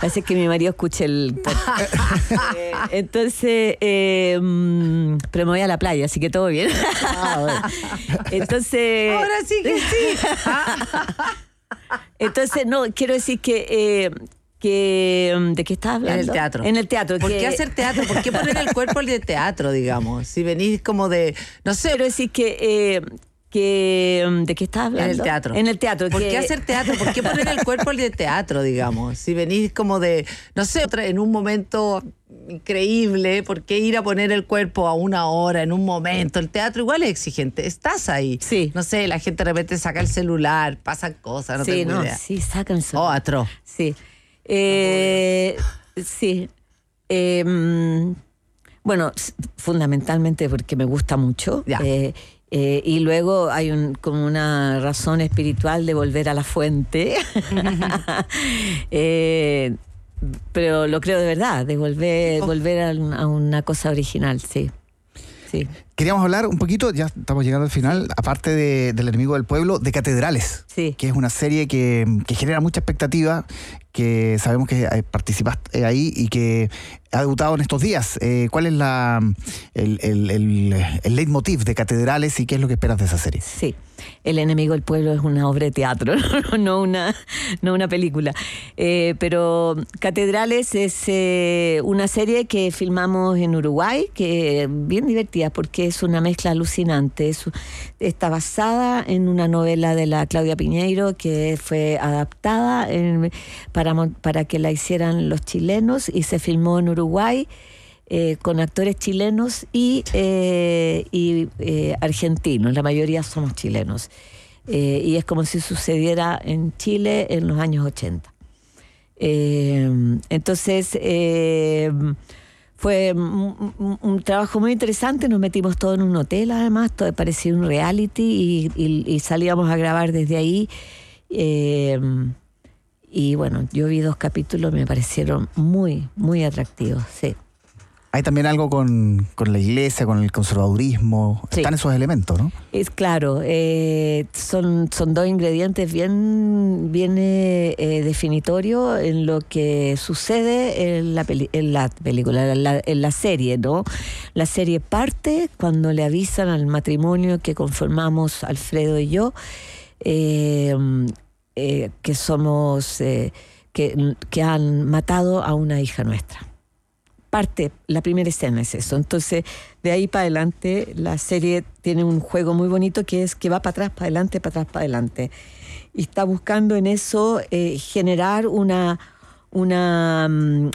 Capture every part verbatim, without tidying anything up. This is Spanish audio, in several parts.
Parece que mi marido escuche el podcast. eh, entonces, eh, pero me voy a la playa, así que todo bien. Ah, bueno. Entonces... Ahora sí que sí. Entonces, no, quiero decir que... Eh, que ¿de qué estás hablando? En el teatro. En el teatro. ¿Por que, qué hacer teatro? ¿Por qué poner el cuerpo de teatro, digamos? Si venís como de, no sé... Quiero decir que... Eh, que ¿de qué estás hablando? En el teatro. En el teatro. ¿Por que, qué hacer teatro? ¿Por qué poner el cuerpo de teatro, digamos? Si venís como de, no sé, en un momento increíble, ¿por qué ir a poner el cuerpo a una hora, en un momento? El teatro igual es exigente. Estás ahí. Sí. No sé, la gente de repente saca el celular, pasan cosas, no sí, tengo no, idea. Sí, sacan el celular. Oh, atroz. Sí. Eh, sí. Eh, bueno, fundamentalmente porque me gusta mucho. Ya. Eh, Eh, y luego hay un, como una razón espiritual de volver a la fuente. eh, pero lo creo de verdad, de volver, volver a, a una cosa original, sí. sí. Queríamos hablar un poquito, ya estamos llegando al final, aparte de, del Enemigo del Pueblo, de Catedrales, sí. que es una serie que, que genera mucha expectativa, que sabemos que participaste ahí y que ha debutado en estos días. Eh, ¿Cuál es la el, el, el, el leitmotiv de Catedrales y qué es lo que esperas de esa serie? Sí, El Enemigo del Pueblo es una obra de teatro, no una, no una película. Eh, pero Catedrales es eh, una serie que filmamos en Uruguay, que es bien divertida porque es una mezcla alucinante. Es, está basada en una novela de la Claudia Piñeiro que fue adaptada en, para, para que la hicieran los chilenos y se filmó en Uruguay. Eh, con actores chilenos y, eh, y eh, argentinos, la mayoría somos chilenos. Eh, y es como si sucediera en Chile en los años ochenta. Eh, entonces, eh, fue un, un, un trabajo muy interesante, nos metimos todos en un hotel además, todo parecía un reality y, y, y salíamos a grabar desde ahí. Eh, y bueno, yo vi dos capítulos, me parecieron muy, muy atractivos, sí. Hay también algo con, con la iglesia, con el conservadurismo. Sí. Están esos elementos, ¿no? Es claro, eh, son, son dos ingredientes bien, bien eh, definitorios en lo que sucede en la, peli, en la película, en la, en la serie, ¿no? La serie parte cuando le avisan al matrimonio que conformamos Alfredo y yo, eh, eh, que somos, eh, que, que han matado a una hija nuestra. Parte, la primera escena es eso. Entonces, de ahí para adelante, la serie tiene un juego muy bonito que es que va para atrás, para adelante, para atrás, para adelante. Y está buscando en eso eh, generar una, una,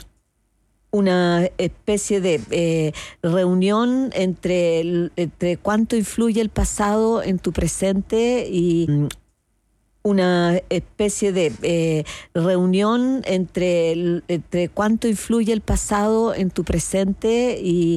una especie de eh, reunión entre, entre cuánto influye el pasado en tu presente y una especie de eh, reunión entre, entre cuánto influye el pasado en tu presente y